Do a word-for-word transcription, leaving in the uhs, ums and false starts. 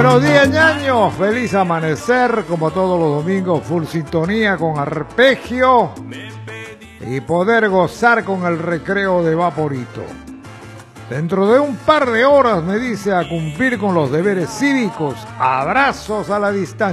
Buenos días, ñaño. Feliz amanecer, como todos los domingos, full sintonía con arpegio y poder gozar con el recreo de Vaporito. Dentro de un par de horas, me dice, a cumplir con los deberes cívicos. Abrazos a la distancia.